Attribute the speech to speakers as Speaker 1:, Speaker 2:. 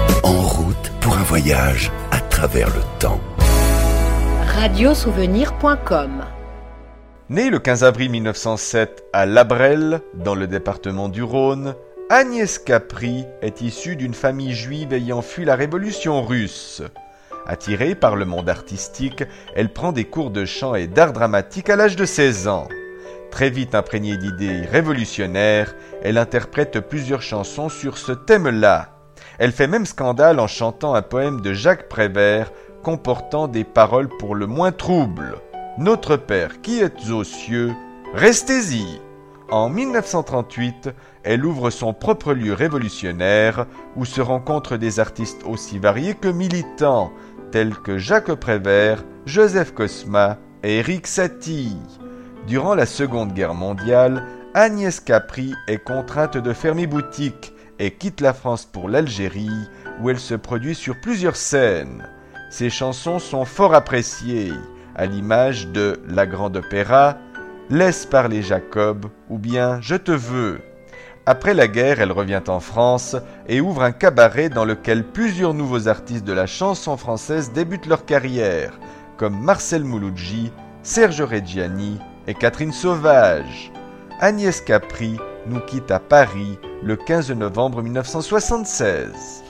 Speaker 1: En route pour un voyage à travers le temps.
Speaker 2: Radiosouvenir.com.
Speaker 3: Née le 15 avril 1907 à Labrelle, dans le département du Rhône, Agnès Capri est issue d'une famille juive ayant fui la révolution russe. Attirée par le monde artistique, elle prend des cours de chant et d'art dramatique à l'âge de 16 ans. Très vite imprégnée d'idées révolutionnaires, elle interprète plusieurs chansons sur ce thème-là. Elle fait même scandale en chantant un poème de Jacques Prévert comportant des paroles pour le moins troubles. « Notre Père qui êtes aux cieux, restez-y !» En 1938, elle ouvre son propre lieu révolutionnaire où se rencontrent des artistes aussi variés que militants, tels que Jacques Prévert, Joseph Cosma et Éric Satie. Durant la Seconde Guerre mondiale, Agnès Capri est contrainte de fermer boutique et quitte la France pour l'Algérie, où elle se produit sur plusieurs scènes. Ses chansons sont fort appréciées, à l'image de La Grande Opéra, Laisse parler Jacob ou bien Je te veux. Après la guerre, elle revient en France et ouvre un cabaret dans lequel plusieurs nouveaux artistes de la chanson française débutent leur carrière, comme Marcel Mouloudji, Serge Reggiani et Catherine Sauvage. Agnès Capri nous quitte à Paris le 15 novembre 1976.